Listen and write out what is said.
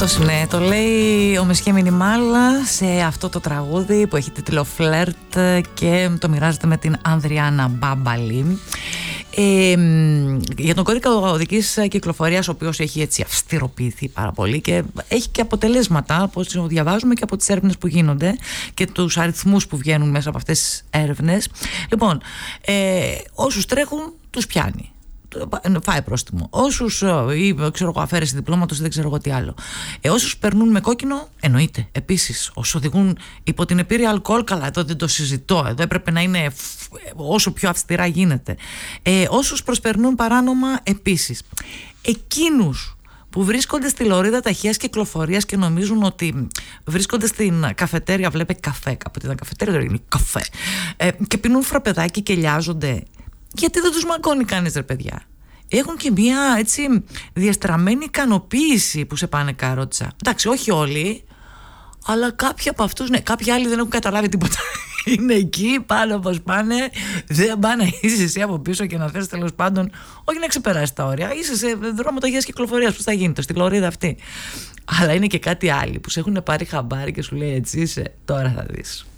Αυτός είναι, το λέει ο Μεσχέ Μινιμάλ σε αυτό το τραγούδι που έχει τίτλο Φλερτ και το μοιράζεται με την Ανδριάννα Μπάμπαλη. Για τον κώδικα οδικής κυκλοφορίας, ο οποίος έχει έτσι αυστηροποιηθεί πάρα πολύ και έχει και αποτελέσματα, όπως διαβάζουμε και από τις έρευνες που γίνονται και τους αριθμούς που βγαίνουν μέσα από αυτές τις έρευνες. Λοιπόν, όσους τρέχουν τους πιάνει, φάει πρόστιμο. Όσους ή ξέρω εγώ αφαίρεση διπλώματος, δεν ξέρω εγώ τι άλλο. Όσους περνούν με κόκκινο, εννοείται. Επίσης, όσους οδηγούν υπό την επίρρεια αλκοόλ, καλά, εδώ δεν το συζητώ. Εδώ έπρεπε να είναι όσο πιο αυστηρά γίνεται. Όσους προσπερνούν παράνομα, επίσης. Εκείνους που βρίσκονται στη λωρίδα ταχείας κυκλοφορίας και νομίζουν ότι βρίσκονται στην καφετέρια, βλέπε καφέ κάποτε, ήταν καφετέρια, τώρα είναι καφέ, και πίνουν φραπεδάκι και λιάζονται. Γιατί δεν τους μαγκώνει κανείς, ρε παιδιά? Έχουν και μια έτσι διαστραμμένη ικανοποίηση που σε πάνε καρότσα. Εντάξει, όχι όλοι, αλλά κάποιοι από αυτούς, ναι, κάποιοι άλλοι δεν έχουν καταλάβει τίποτα. Είναι εκεί, πάνε όπως πάνε, δεν πάνε να είσαι εσύ από πίσω και να θες τέλος πάντων, όχι να ξεπεράσει τα όρια. Είσαι σε δρόμο ταχείας κυκλοφορίας, πώς θα γίνει, στη λωρίδα αυτή. Αλλά είναι και κάτι άλλοι που σε έχουν πάρει χαμπάρι και σου λέει έτσι είσαι, τώρα θα δεις.